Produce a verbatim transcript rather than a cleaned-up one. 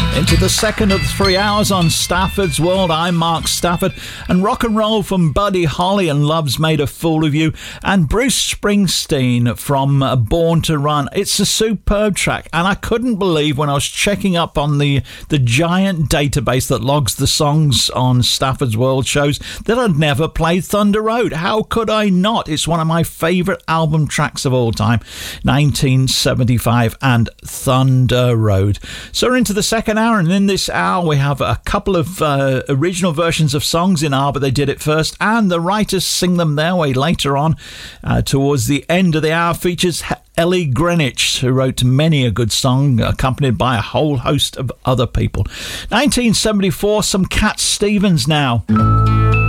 Into the second of the three hours on Stafford's World. I'm Mark Stafford, and rock and roll from Buddy Holly and Love's Made a Fool of You, and Bruce Springsteen from Born to Run. It's a superb track, and I couldn't believe when I was checking up on the, the giant database that logs the songs on Stafford's World shows that I'd never played Thunder Road. How could I not? It's one of my favourite album tracks of all time, nineteen seventy-five and Thunder Road. So we're into the second hour, and in this hour we have a couple of uh, original versions of songs in R, but they did it first, and the writers sing them their way later on. Uh, towards the end of the hour features Ellie Greenwich, who wrote many a good song, accompanied by a whole host of other people. nineteen seventy-four, some Cat Stevens now.